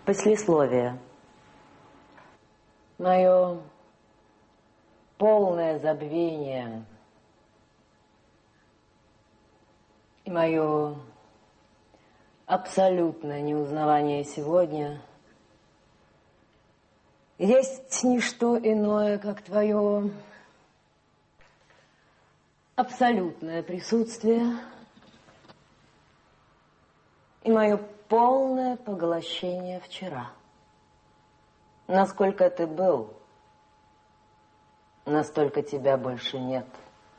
Послесловие. Мое полное забвение и мое абсолютное неузнавание сегодня есть не что иное, как твое абсолютное присутствие и мое полное поглощение вчера. Насколько ты был, настолько тебя больше нет.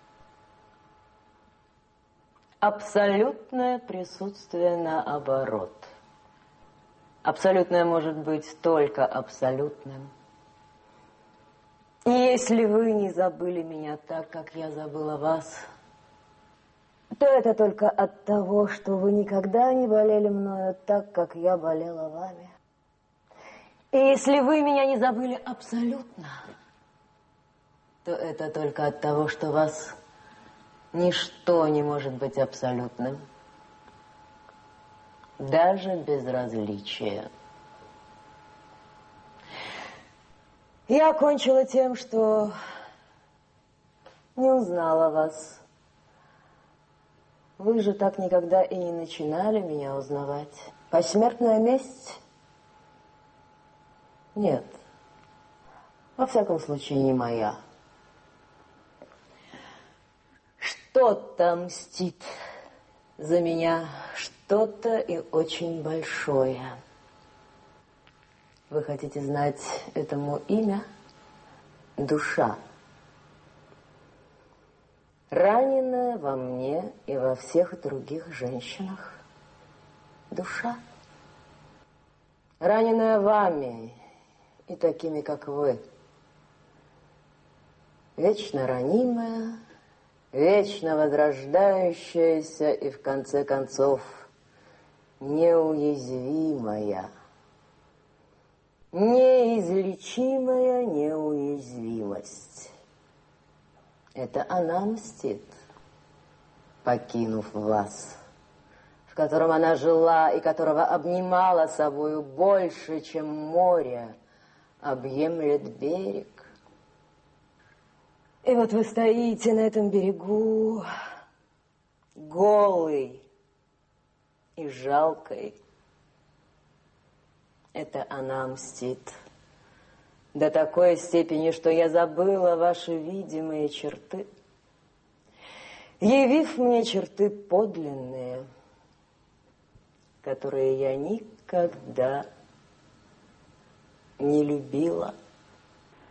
Абсолютное присутствие наоборот. Абсолютное может быть только абсолютным. И если вы не забыли меня так, как я забыла вас, то это только от того, что вы никогда не болели мною так, как я болела вами. И если вы меня не забыли абсолютно, то это только от того, что вас ничто не может быть абсолютным, даже безразличие. Я окончила тем, что не узнала вас. Вы же так никогда и не начинали меня узнавать. Посмертная месть? Нет. Во всяком случае, не моя. Что-то мстит за меня, что-то и очень большое. Вы хотите знать этому имя? Душа. Раненая во мне и во всех других женщинах душа. Раненая вами и такими, как вы. Вечно ранимая, вечно возрождающаяся и, в конце концов, неуязвимая. Неизлечимая неуязвимость. Это она мстит, покинув вас, в котором она жила и которого обнимала собою больше, чем море объемлет берег. И вот вы стоите на этом берегу, голый и жалкой. Это она мстит. До такой степени, что я забыла ваши видимые черты, явив мне черты подлинные, которые я никогда не любила.